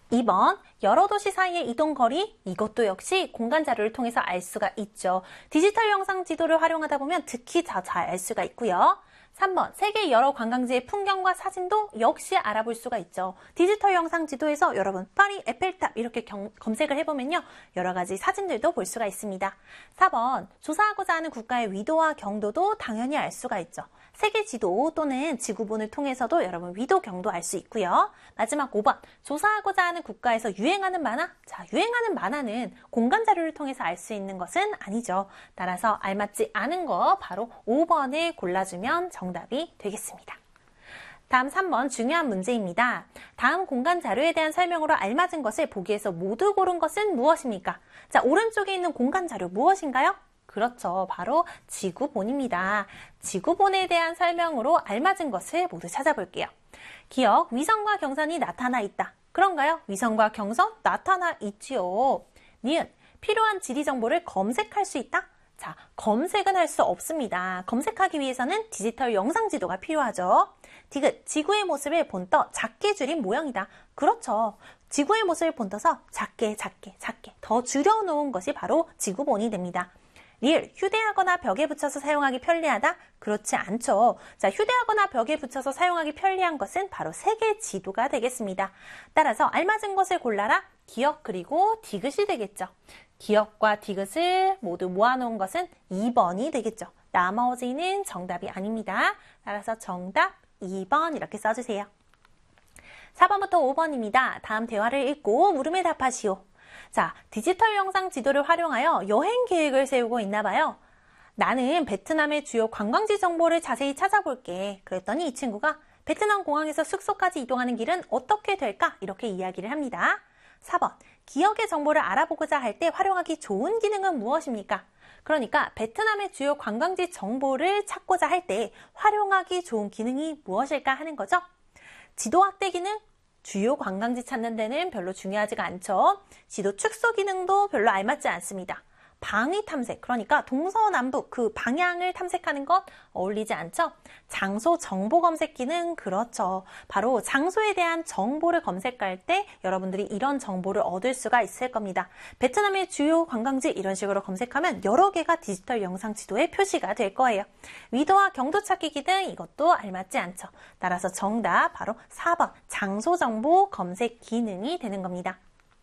2번, 여러 도시 사이의 이동 거리, 이것도 역시 공간 자료를 통해서 알 수가 있죠. 디지털 영상 지도를 활용하다 보면 특히 더 잘 알 수가 있고요. 3번, 세계 여러 관광지의 풍경과 사진도 역시 알아볼 수가 있죠. 디지털 영상 지도에서 여러분 파리 에펠탑 이렇게 검색을 해보면요. 여러 가지 사진들도 볼 수가 있습니다. 4번, 조사하고자 하는 국가의 위도와 경도도 당연히 알 수가 있죠. 세계 지도 또는 지구본을 통해서도 여러분 위도, 경도 알 수 있고요. 마지막 5번, 조사하고자 하는 국가에서 유행하는 만화? 자, 유행하는 만화는 공간 자료를 통해서 알 수 있는 것은 아니죠. 따라서 알맞지 않은 거 바로 5번을 골라주면 정답이 되겠습니다. 다음 3번 중요한 문제입니다. 다음 공간 자료에 대한 설명으로 알맞은 것을 보기에서 모두 고른 것은 무엇입니까? 자, 오른쪽에 있는 공간 자료 무엇인가요? 그렇죠. 바로 지구본입니다. 지구본에 대한 설명으로 알맞은 것을 모두 찾아볼게요. 기억, 위성과 경선이 나타나 있다. 그런가요? 위성과 경선 나타나 있지요. 니은, 필요한 지리 정보를 검색할 수 있다? 자, 검색은 할 수 없습니다. 검색하기 위해서는 디지털 영상 지도가 필요하죠. 디귿, 지구의 모습을 본떠 작게 줄인 모형이다. 그렇죠. 지구의 모습을 본떠서 작게 더 줄여놓은 것이 바로 지구본이 됩니다. 리을, 휴대하거나 벽에 붙여서 사용하기 편리하다? 그렇지 않죠. 자, 휴대하거나 벽에 붙여서 사용하기 편리한 것은 바로 세계 지도가 되겠습니다. 따라서 알맞은 것을 골라라. 기억 그리고 디귿이 되겠죠. 기억과 디귿을 모두 모아놓은 것은 2번이 되겠죠. 나머지는 정답이 아닙니다. 따라서 정답 2번 이렇게 써주세요. 4번부터 5번입니다. 다음 대화를 읽고 물음에 답하시오. 자, 디지털 영상 지도를 활용하여 여행 계획을 세우고 있나 봐요. 나는 베트남의 주요 관광지 정보를 자세히 찾아볼게. 그랬더니 이 친구가 베트남 공항에서 숙소까지 이동하는 길은 어떻게 될까? 이렇게 이야기를 합니다. 4번, 기억의 정보를 알아보고자 할 때 활용하기 좋은 기능은 무엇입니까? 그러니까 베트남의 주요 관광지 정보를 찾고자 할 때 활용하기 좋은 기능이 무엇일까 하는 거죠. 지도 확대 기능? 주요 관광지 찾는 데는 별로 중요하지가 않죠. 지도 축소 기능도 별로 알맞지 않습니다. 방위 탐색, 그러니까 동서남북 그 방향을 탐색하는 것 어울리지 않죠? 장소 정보 검색 기능, 그렇죠. 바로 장소에 대한 정보를 검색할 때 여러분들이 이런 정보를 얻을 수가 있을 겁니다. 베트남의 주요 관광지 이런 식으로 검색하면 여러 개가 디지털 영상 지도에 표시가 될 거예요. 위도와 경도 찾기 기능, 이것도 알맞지 않죠. 따라서 정답 바로 4번 장소 정보 검색 기능이 되는 겁니다.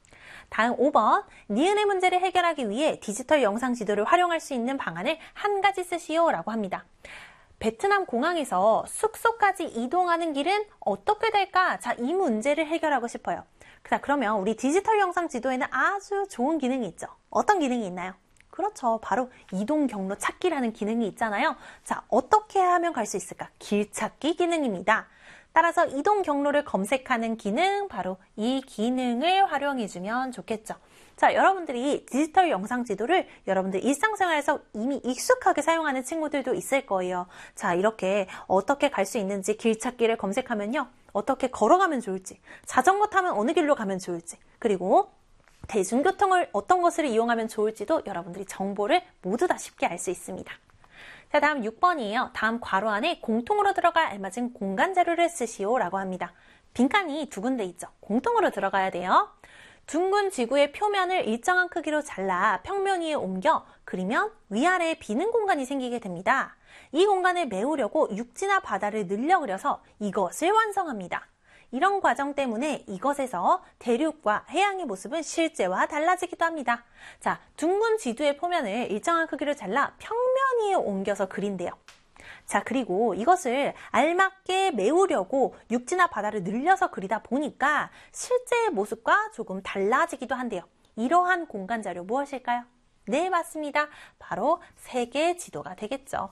다음 5번, 니은의 문제를 해결하기 위해 디지털 영상 지도를 활용할 수 있는 방안을 한 가지 쓰시오 라고 합니다. 베트남 공항에서 숙소까지 이동하는 길은 어떻게 될까? 자, 이 문제를 해결하고 싶어요. 자, 그러면 우리 디지털 영상 지도에는 아주 좋은 기능이 있죠. 어떤 기능이 있나요? 그렇죠. 바로 이동 경로 찾기라는 기능이 있잖아요. 자, 어떻게 하면 갈 수 있을까? 길 찾기 기능입니다. 따라서 이동 경로를 검색하는 기능, 바로 이 기능을 활용해주면 좋겠죠. 자, 여러분들이 디지털 영상 지도를 여러분들 일상생활에서 이미 익숙하게 사용하는 친구들도 있을 거예요. 자, 이렇게 어떻게 갈 수 있는지 길 찾기를 검색하면요. 어떻게 걸어가면 좋을지, 자전거 타면 어느 길로 가면 좋을지, 그리고 대중교통을 어떤 것을 이용하면 좋을지도 여러분들이 정보를 모두 다 쉽게 알 수 있습니다. 자, 다음 6번이에요. 다음 괄호 안에 공통으로 들어갈 알맞은 공간 자료를 쓰시오 라고 합니다. 빈칸이 두 군데 있죠. 공통으로 들어가야 돼요. 둥근 지구의 표면을 일정한 크기로 잘라 평면 위에 옮겨 그리면 위아래에 비는 공간이 생기게 됩니다. 이 공간을 메우려고 육지나 바다를 늘려 그려서 이것을 완성합니다. 이런 과정 때문에 이것에서 대륙과 해양의 모습은 실제와 달라지기도 합니다. 자, 둥근 지도의 표면을 일정한 크기로 잘라 평면 위에 옮겨서 그린대요. 자, 그리고 이것을 알맞게 메우려고 육지나 바다를 늘려서 그리다 보니까 실제의 모습과 조금 달라지기도 한대요. 이러한 공간 자료 무엇일까요? 네, 맞습니다. 바로 세계 지도가 되겠죠.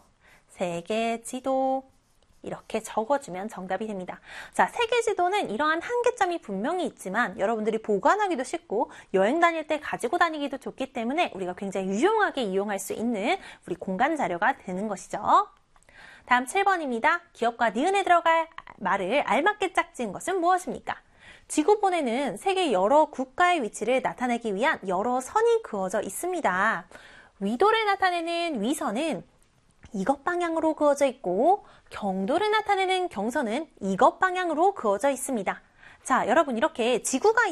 세계 지도. 이렇게 적어주면 정답이 됩니다. 자, 세계 지도는 이러한 한계점이 분명히 있지만 여러분들이 보관하기도 쉽고 여행 다닐 때 가지고 다니기도 좋기 때문에 우리가 굉장히 유용하게 이용할 수 있는 우리 공간 자료가 되는 것이죠. 다음 7번입니다. 기업과 니은에 들어갈 말을 알맞게 짝지은 것은 무엇입니까? 지구본에는 세계 여러 국가의 위치를 나타내기 위한 여러 선이 그어져 있습니다. 위도를 나타내는 위선은 이것 방향으로 그어져 있고 경도를 나타내는 경선은 이것 방향으로 그어져 있습니다. 자, 여러분 이렇게 지구가